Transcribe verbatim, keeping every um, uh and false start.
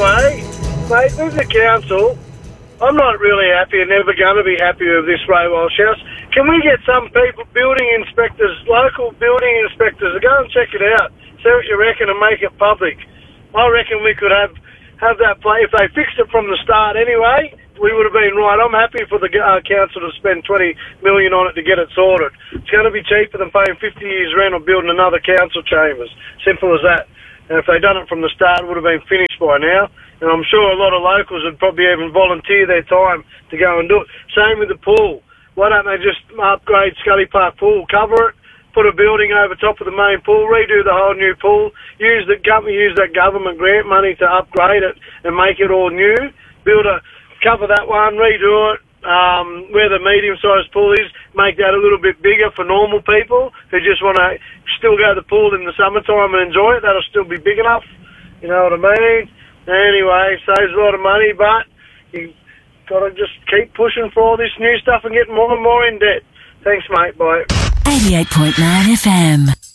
anyway, mate, with the council, I'm not really happy and never going to be happy with this Ray Walsh house. Can we get some people, building inspectors, local building inspectors, to go and check it out, see what you reckon, and make it public? I reckon we could have, have that play. If they fixed it from the start anyway, we would have been right. I'm happy for the uh, council to spend twenty million dollars on it to get it sorted. It's going to be cheaper than paying fifty years rent or building another council chambers. Simple as that. And if they'd done it from the start, it would have been finished by now. And I'm sure a lot of locals would probably even volunteer their time to go and do it. Same with the pool. Why don't they just upgrade Scully Park Pool, cover it, put a building over top of the main pool, redo the whole new pool, use the government, use that government grant money to upgrade it and make it all new, build a, cover that one, redo it, um, where the medium-sized pool is, make that a little bit bigger for normal people who just want to still go to the pool in the summertime and enjoy it. That'll still be big enough. You know what I mean? Anyway, saves a lot of money, but you got to just keep pushing for all this new stuff and getting more and more in debt. Thanks, mate. Bye. eighty-eight point nine F M.